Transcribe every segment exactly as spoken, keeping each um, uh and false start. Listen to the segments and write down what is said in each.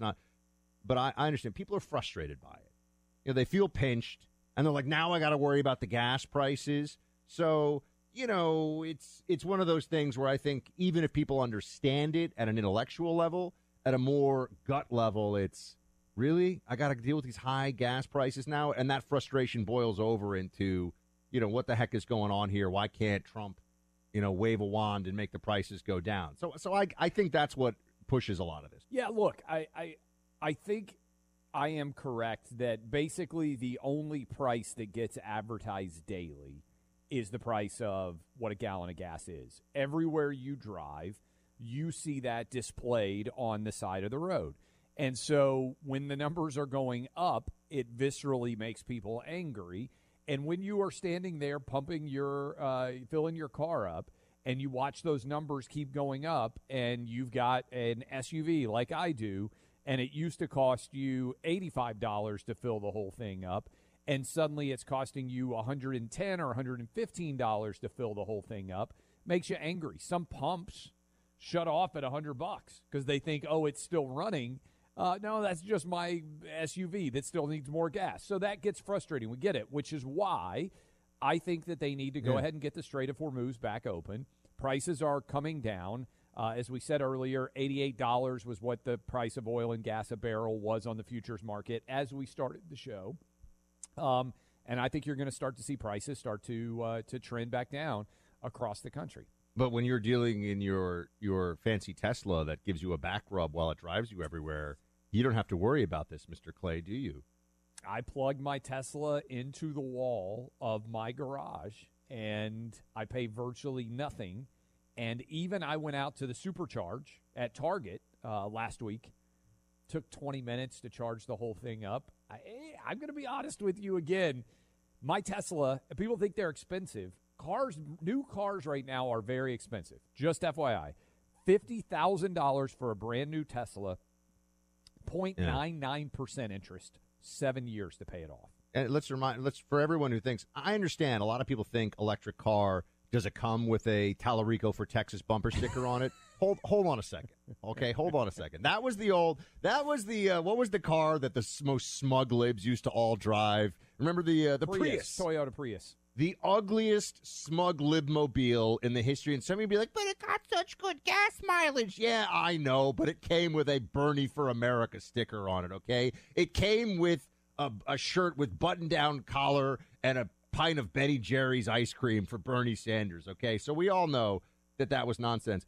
not. But I, I understand people are frustrated by it. You know, they feel pinched, and they're like, now I got to worry about the gas prices. So, you know, it's it's one of those things where I think even if people understand it at an intellectual level, at a more gut level, it's really, I got to deal with these high gas prices now, and that frustration boils over into, you know, what the heck is going on here? Why can't Trump, you know, wave a wand and make the prices go down? So, so I I think that's what pushes a lot of this. Yeah, look, I I, I think I am correct that basically the only price that gets advertised daily is the price of what a gallon of gas is. Everywhere you drive, you see that displayed on the side of the road. And so when the numbers are going up, it viscerally makes people angry. And when you are standing there pumping your, uh, filling your car up, and you watch those numbers keep going up, and you've got an S U V like I do, and it used to cost you eighty-five dollars to fill the whole thing up, and suddenly it's costing you one hundred ten dollars or one hundred fifteen dollars to fill the whole thing up, makes you angry. Some pumps shut off at one hundred bucks because they think, oh, it's still running. Uh, no, that's just my S U V that still needs more gas. So that gets frustrating. We get it, which is why I think that they need to go yeah. ahead and get the Strait of Hormuz back open. Prices are coming down. Uh, as we said earlier, eighty-eight dollars was what the price of oil and gas a barrel was on the futures market as we started the show. Um, and I think you're going to start to see prices start to uh, to trend back down across the country. But when you're dealing in your your fancy Tesla that gives you a back rub while it drives you everywhere, you don't have to worry about this, Mister Clay, do you? I plug my Tesla into the wall of my garage, and I pay virtually nothing. And even I went out to the supercharge at Target uh, last week, took twenty minutes to charge the whole thing up. I, I'm going to be honest with you again. My Tesla, people think they're expensive. Cars, new cars right now are very expensive. Just F Y I. fifty thousand dollars for a brand new Tesla, zero point nine nine percent interest, seven years to pay it off. And let's remind, let's for everyone who thinks, I understand a lot of people think electric car, does it come with a Tallarico for Texas bumper sticker on it? hold hold on a second. Okay, hold on a second. That was the old, that was the, uh, what was the car that the most smug libs used to all drive? Remember the uh, the Prius, Prius? Toyota Prius. The ugliest smug libmobile in the history. And some of you be like, but it got such good gas mileage. Yeah, I know, but it came with a Bernie for America sticker on it, okay? It came with a, a shirt with button-down collar and a pint of Betty Jerry's ice cream for Bernie Sanders, okay? So we all know that that was nonsense.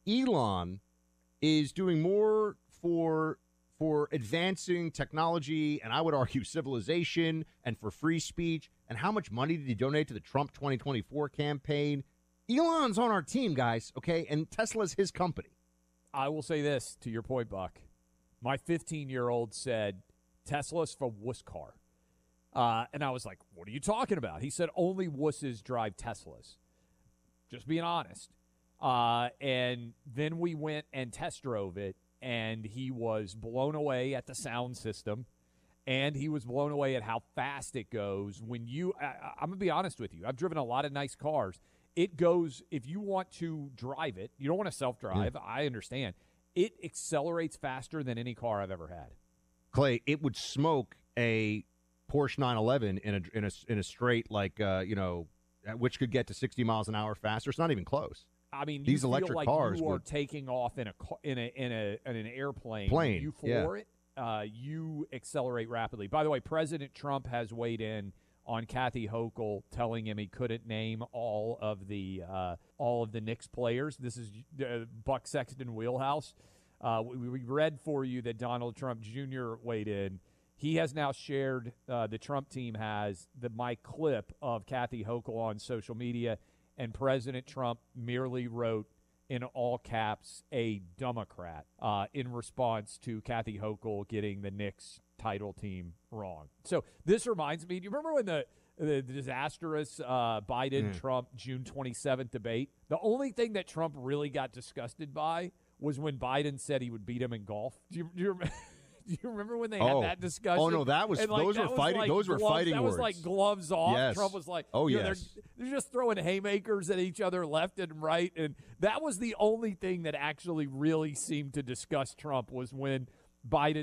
Elon is doing more for for advancing technology, and I would argue civilization, and for free speech. And how much money did he donate to the Trump twenty twenty-four campaign? Elon's on our team, guys, okay? And Tesla's his company. I will say this, to your point, Buck. My fifteen-year-old said, Tesla's for wuss car. Uh, and I was like, what are you talking about? He said, only wusses drive Teslas. Just being honest. Uh, and then we went and test drove it, and he was blown away at the sound system, and he was blown away at how fast it goes. When you, I, I'm going to be honest with you, I've driven a lot of nice cars. It goes, if you want to drive it, you don't want to self-drive, yeah. I understand. It accelerates faster than any car I've ever had. Clay, it would smoke a Porsche nine eleven in a in a in a straight, like uh, you know, which could get to sixty miles an hour faster. It's not even close. I mean, these you electric feel like cars you are would... taking off in a in a in a in an airplane. Plane, you floor yeah. it. Uh, you accelerate rapidly. By the way, President Trump has weighed in on Kathy Hochul, telling him he couldn't name all of the uh, all of the Knicks players. This is uh, Buck Sexton wheelhouse. Uh, we, we read for you that Donald Trump Junior weighed in. He has now shared, uh, the Trump team has, the my clip of Kathy Hochul on social media, and President Trump merely wrote in all caps, a Democrat, uh, in response to Kathy Hochul getting the Knicks title team wrong. So this reminds me, do you remember when the, the disastrous uh, Biden-Trump mm. June twenty-seventh debate? The only thing that Trump really got disgusted by was when Biden said he would beat him in golf. Do you, do you remember? Do you remember when they oh. had that discussion? Oh no, that was and, like, those that were fighting. Like those were gloves, fighting that words. That was like gloves off. Yes. Trump was like, "Oh you yes." Know, they're, they're just throwing haymakers at each other left and right, and that was the only thing that actually really seemed to disgust Trump was when Biden